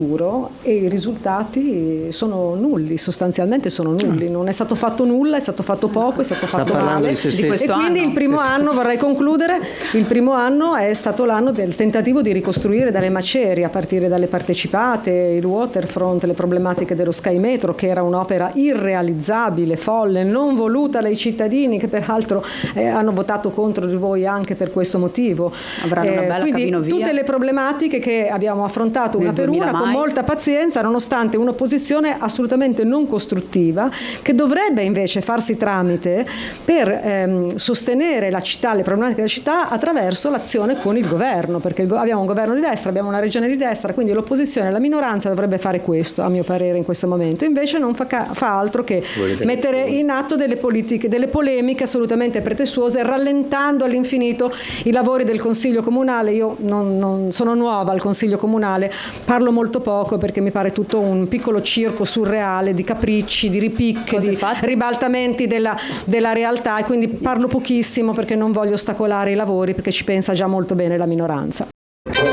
e i risultati sono nulli, sostanzialmente sono nulli. Non è stato fatto nulla, è stato fatto poco, è stato fatto male. E quindi il primo anno, vorrei concludere, il primo anno è stato l'anno del tentativo di ricostruire dalle macerie, a partire dalle partecipate, il waterfront, le problematiche dello Sky Metro, che era un'opera irrealizzabile, folle, non voluta dai cittadini, che peraltro hanno votato contro di voi anche per questo motivo. Avranno una bella cabinovia. Tutte le problematiche che abbiamo affrontato una per una con molta pazienza, nonostante un'opposizione assolutamente non costruttiva, che dovrebbe invece farsi tramite per sostenere la città, le problematiche della città, attraverso l'azione con il governo, perché abbiamo un governo di destra, abbiamo una regione di destra, quindi l'opposizione, la minoranza dovrebbe fare questo, a mio parere, in questo momento. Invece non fa altro che mettere in atto delle politiche, delle polemiche assolutamente pretestuose, rallentando all'infinito i lavori del Consiglio Comunale. Io non sono nuova al Consiglio Comunale, parlo molto poco perché mi pare tutto un piccolo circo surreale di capricci, di ripicche, di ribaltamenti della realtà, e quindi parlo pochissimo perché non voglio ostacolare i lavori, perché ci pensa già molto bene la minoranza.